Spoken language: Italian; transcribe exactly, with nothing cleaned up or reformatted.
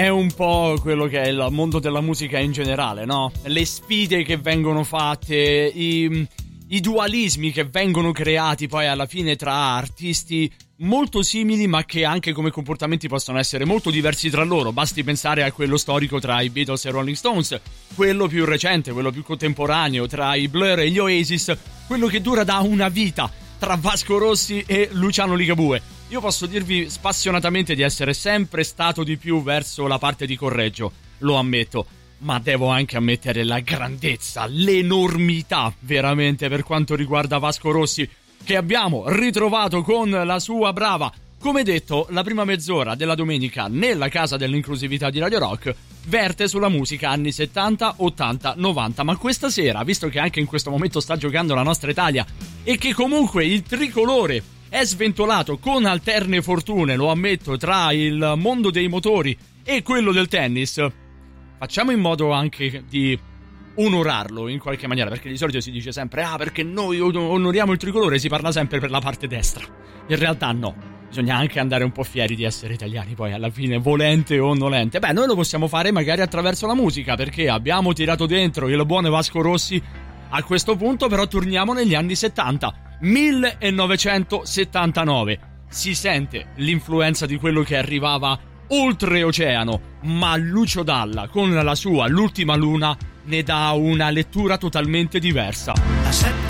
è un po' quello che è il mondo della musica in generale, no? Le sfide che vengono fatte, i, i dualismi che vengono creati poi alla fine tra artisti molto simili ma che anche come comportamenti possono essere molto diversi tra loro. Basti pensare a quello storico tra i Beatles e i Rolling Stones, quello più recente, quello più contemporaneo tra i Blur e gli Oasis, quello che dura da una vita tra Vasco Rossi e Luciano Ligabue. Io posso dirvi spassionatamente di essere sempre stato di più verso la parte di Correggio, lo ammetto, ma devo anche ammettere la grandezza, l'enormità veramente per quanto riguarda Vasco Rossi, che abbiamo ritrovato con la sua brava. Come detto, la prima mezz'ora della domenica nella casa dell'inclusività di Radio Rock verte sulla musica anni settanta, ottanta, novanta, ma questa sera, visto che anche in questo momento sta giocando la nostra Italia e che comunque il tricolore è sventolato con alterne fortune, lo ammetto, tra il mondo dei motori e quello del tennis, facciamo in modo anche di onorarlo in qualche maniera, perché di solito si dice sempre ah perché noi onoriamo il tricolore, si parla sempre per la parte destra. In realtà no, bisogna anche andare un po' fieri di essere italiani poi alla fine, volente o nolente. Beh, noi lo possiamo fare magari attraverso la musica, perché abbiamo tirato dentro il buon Vasco Rossi. A questo punto però torniamo negli anni settanta, millenovecentosettantanove. Si sente l'influenza di quello che arrivava oltreoceano, ma Lucio Dalla con la sua L'ultima luna ne dà una lettura totalmente diversa. La sette